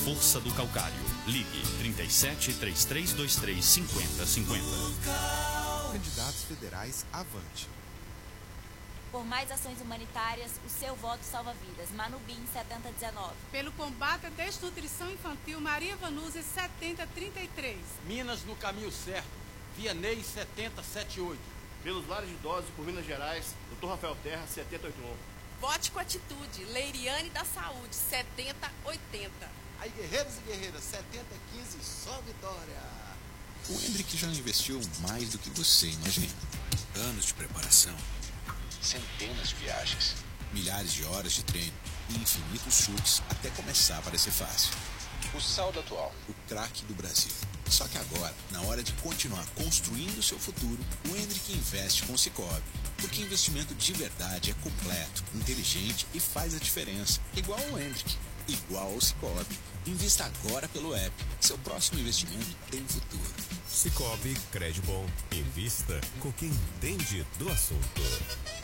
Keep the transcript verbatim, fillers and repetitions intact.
força do calcário. Ligue trinta e sete, três três dois três, cinquenta cinquenta. Candidatos federais Avante. Por mais ações humanitárias, o seu voto salva vidas. Manubim, setenta dezenove. Pelo combate à desnutrição infantil, Maria Vanúzia, setenta trinta e três. Minas no caminho certo, Vianney, setenta setenta e oito. Pelos lares de idosos por Minas Gerais, doutor Rafael Terra, setenta oitenta e um. Vote com atitude, Leiriane da Saúde, setenta oitenta. Aí, guerreiros e guerreiras, setenta quinze, só vitória. O Hendrick já investiu mais do que você imagina. Anos de preparação, centenas de viagens, milhares de horas de treino e infinitos chutes até começar a parecer fácil. O saldo atual, o craque do Brasil. Só que agora, na hora de continuar construindo o seu futuro, o Hendrick investe com o Sicoob. Porque investimento de verdade é completo, inteligente e faz a diferença. Igual ao Hendrick, igual ao Sicoob. Invista agora pelo app. Seu próximo investimento tem futuro. Sicoob, crédito bom. Invista com quem entende do assunto.